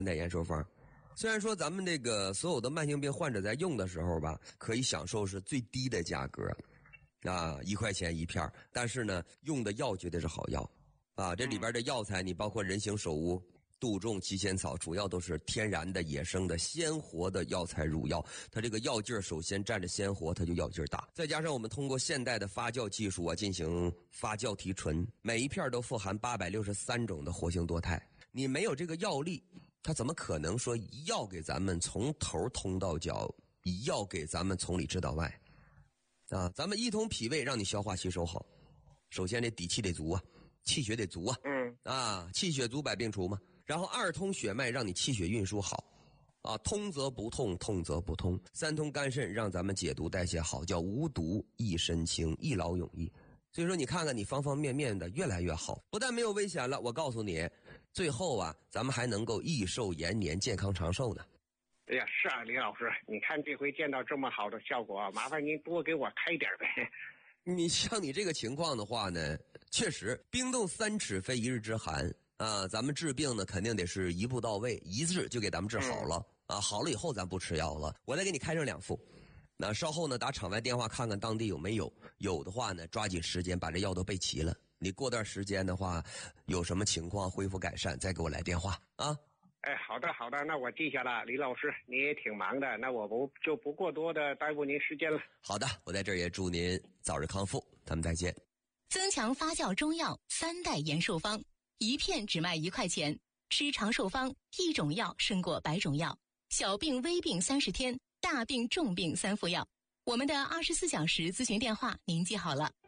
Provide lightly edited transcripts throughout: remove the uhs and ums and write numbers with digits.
代延寿方。虽然说咱们这个所有的慢性病患者在用的时候吧，可以享受是最低的价格啊，1块钱一片，但是呢，用的药绝对是好药啊。这里边的药材，你包括人形首乌、杜仲、七仙草，主要都是天然的、野生的、鲜活的药材入药。它这个药劲儿首先占着鲜活，它就药劲儿大。再加上我们通过现代的发酵技术啊，进行发酵提纯，每一片都富含863种的活性多肽。你没有这个药力，它怎么可能说一药给咱们从头通到脚，一药给咱们从里治到外啊？咱们一通脾胃让你消化吸收好，首先这底气得足啊，气血得足啊，气血足百病除嘛。然后2通血脉让你气血运输好啊，通则不痛，痛则不通。3通肝肾让咱们解毒代谢好，叫无毒益身轻，一劳永逸。所以说你看看你方方面面的越来越好，不但没有危险了，我告诉你，最后啊，咱们还能够益寿延年，健康长寿呢。 哎呀，是啊，李老师，你看这回见到这么好的效果，麻烦您多给我开点呗。 你像你这个情况的话呢，确实冰冻3尺非一日之寒啊，咱们治病呢肯定得是一步到位，一治就给咱们治好了啊，好了以后咱不吃药了，我再给你开上2副。那稍后呢，打场外电话看看当地有没有，有的话呢，抓紧时间把这药都备齐了。你过段时间的话，有什么情况恢复改善，再给我来电话啊。 哎，好的，那我记下了。李老师，你也挺忙的，那我不过多的耽误您时间了。 好的，我在这儿也祝您早日康复，咱们再见。 增强发酵中药3代延寿方，一片只卖1块钱，吃长寿方，1种药胜过100种药，小病微病30天，大病重病3副药。我们的24小时咨询电话您记好了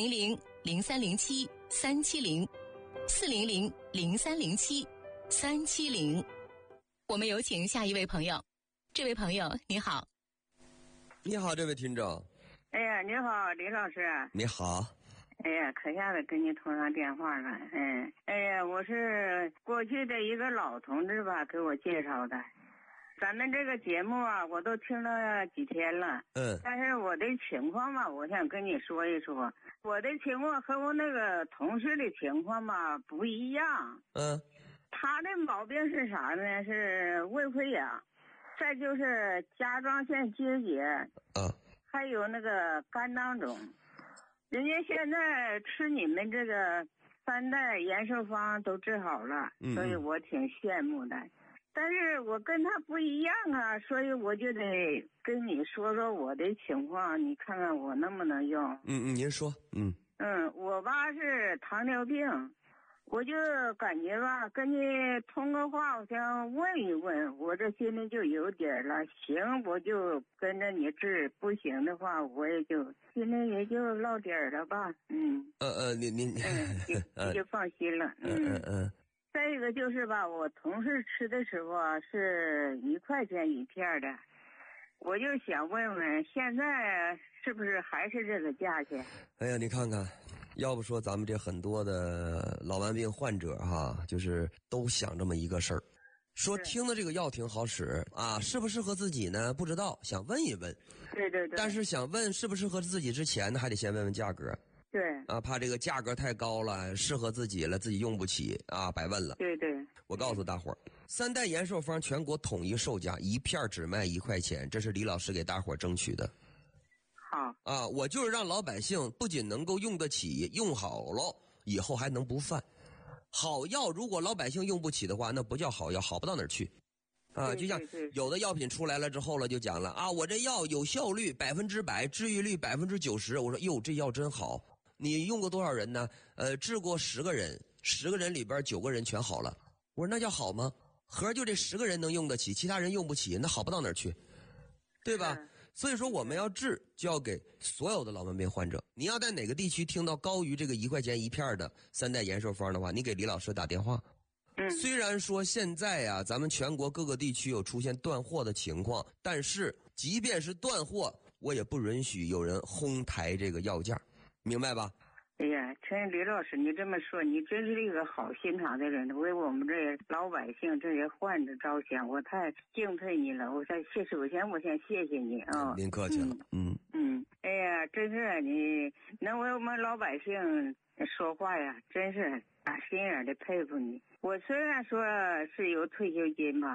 ，400-0307-370，400-0307-370。我们有请下一位朋友。这位朋友你好。 你好，这位听众。 哎呀，你好，李老师。 你好。 哎呀，可下子跟你通上电话了。哎呀，我是过去的一个老同志吧，给我介绍的。咱们这个节目啊，我都听了几天了。但是我的情况嘛，我想跟你说一说。我的情况和我那个同事的情况嘛不一样。他的毛病是啥呢？是胃溃疡，再就是甲状腺结节，还有那个肝囊肿。人家现在吃你们这个3代延寿方都治好了，所以我挺羡慕的。但是我跟他不一样啊，所以我就得跟你说说我的情况，你看看我能不能用。 您说。 我吧是糖尿病，我就感觉吧，跟你通个话，我想问一问，我这心里就有底儿了。行，我就跟着你治；不行的话，我也就心里也就落底儿了吧。您就放心了。再一个就是吧，我同事吃的时候啊，是1块钱一片的，我就想问问，现在是不是还是这个价钱？ 哎呀，你看看，要不说咱们这很多的老慢病患者哈，就是都想这么一个事儿，说听的这个药挺好使啊，适不适合自己呢？不知道，想问一问。 对。 但是想问适不适合自己之前呢，还得先问问价格。 对啊，怕这个价格太高了，适合自己了，自己用不起啊，白问了。 对。 我告诉大伙儿，3代延寿方全国统一售价，一片只卖1块钱，这是李老师给大伙儿争取的。 好啊，我就是让老百姓不仅能够用得起，用好了以后还能不犯。好药如果老百姓用不起的话，那不叫好药，好不到哪儿去。啊，就像有的药品出来了之后了，就讲了啊，我这药有效率100%，治愈率90%。我说哟，这药真好。你用过多少人呢？治过10个人，10个人里边9个人全好了。我说那叫好吗？合着就这10个人能用得起，其他人用不起，那好不到哪儿去，对吧？所以说我们要治，就要给所有的老慢病患者。你要在哪个地区听到高于这个1块钱一片的3代延寿方的话，你给李老师打电话。虽然说现在啊，咱们全国各个地区有出现断货的情况，但是即便是断货，我也不允许有人哄抬这个药价，明白吧？ 哎呀，陈李老师，你这么说，你真是一个好心肠的人，为我们这些老百姓、这些患者着想，我太敬佩你了。首先我先谢谢你啊！ 您客气了。 哎呀， 呀，真是你能为我们老百姓说话呀，真是打心眼的佩服你。我虽然说是有退休金吧。